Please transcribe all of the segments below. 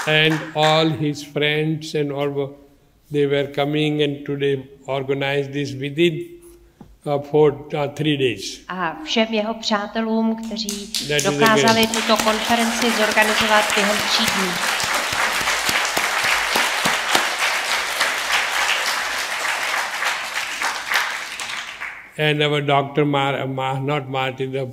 And all his friends and all, they were coming and today organized this within 3 days. A všem jeho přátelům, kteří dokázali tuto konferenci zorganizovat během 3 dní. And our doctor, not Martin, the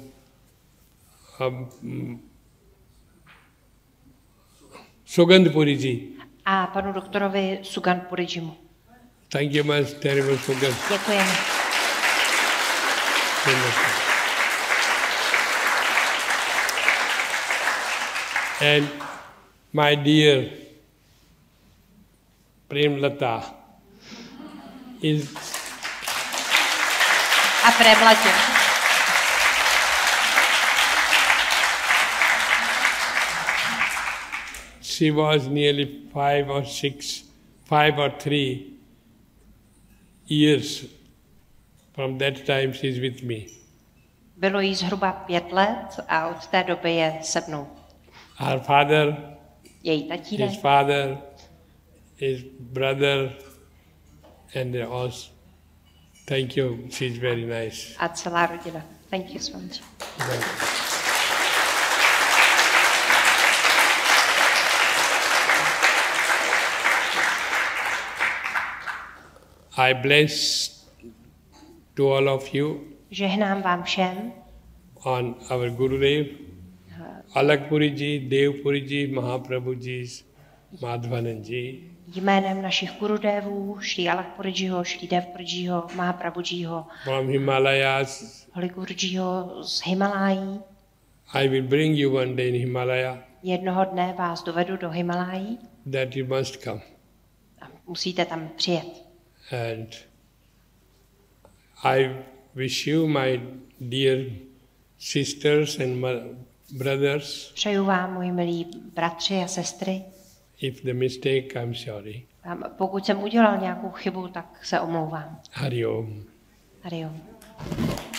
Sugandh Puri ji. A panu doktorovi Sugandh Purijimu. Thank you much, terrible Sugandh. Děkujeme. And my dear Premlata is a Premlatě. She was nearly 5 or 3 years. From that time she is with me. Bylo jí zhruba 5 let a od té doby je se mnou. Her father, její tatínek, his father, his brother, and us. Thank you. She's very nice. A celá rodina. Thank you so much. I bless to all of you. Žehnám vám všem. On our Gurudev, Alakh Puri ji, Dev Puri ji, Mahaprabhu ji, Madhvanand ji. Jménem našich gurudevů, Šrí Alakh Purijiho, Šrí Dev Purijiho, Mahaprabhujiho, from Himalayas, Holy Gurujiho z Himalají. I will bring you one day in Himalaya. Jednoho dne vás dovedu do Himalají. That you must come. A musíte tam přijet. And I wish you, my dear sisters and brothers. Přeju vám, moji milí bratři a sestry. If the mistake, I'm sorry. Pokud jsem udělal nějakou chybu, tak se omlouvám. Hari Om. Hari Om.